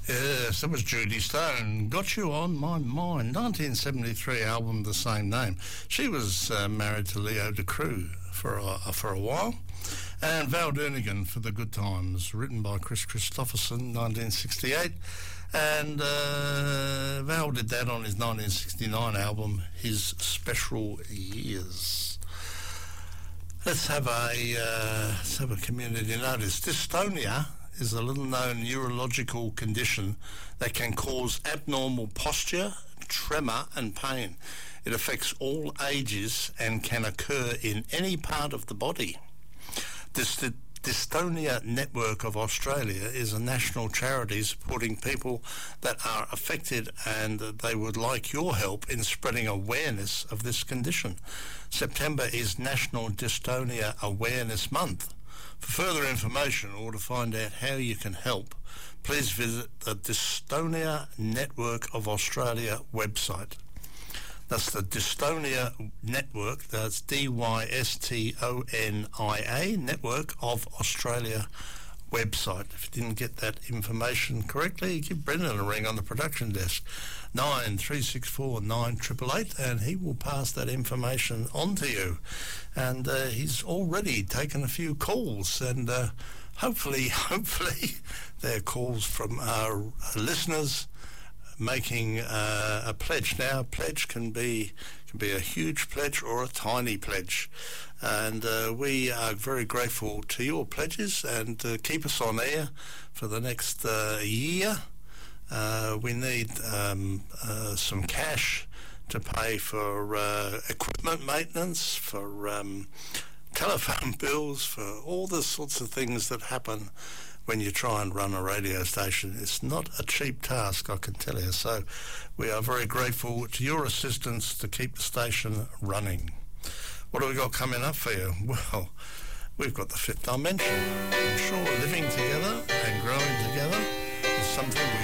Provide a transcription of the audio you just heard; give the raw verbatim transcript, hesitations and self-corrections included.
Yes, that was Judy Stone. Got You On My Mind, nineteen seventy-three album, the same name. She was uh, married to Leo DeCreux for a, for a while. And Val Dernigan for The Good Times, written by Chris Christopherson, nineteen sixty-eight. And uh, Val did that on his nineteen sixty-nine album, His Special Years. Let's have a, uh, let's have a community notice. Dystonia is a little-known neurological condition that can cause abnormal posture, tremor and pain. It affects all ages and can occur in any part of the body. This Dystonia Network of Australia is a national charity supporting people that are affected, and they would like your help in spreading awareness of this condition. September is National Dystonia Awareness Month. For further information or to find out how you can help, please visit the Dystonia Network of Australia website. That's the Dystonia Network, that's D Y S T O N I A, Network of Australia website. If you didn't get that information correctly, give Brendan a ring on the production desk, nine three six four nine eight eight eight, and he will pass that information on to you. And uh, he's already taken a few calls, and uh, hopefully, hopefully they're calls from our listeners making uh, a pledge. Now, a pledge can be can be a huge pledge or a tiny pledge, and uh, we are very grateful to your pledges, and uh, keep us on air for the next uh, year. Uh, we need um, uh, some cash to pay for uh, equipment maintenance, for um, telephone bills, for all the sorts of things that happen when you try and run a radio station. It's not a cheap task, I can tell you. So we are very grateful to your assistance to keep the station running. What have we got coming up for you? Well, we've got the Fifth Dimension. I'm sure living together and growing together is something we